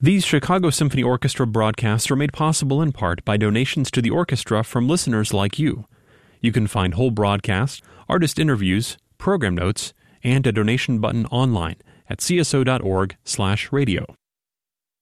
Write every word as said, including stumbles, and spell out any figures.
These Chicago Symphony Orchestra broadcasts are made possible in part by donations to the orchestra from listeners like you. You can find whole broadcasts, artist interviews, program notes, and a donation button online at c s o dot org slash radio.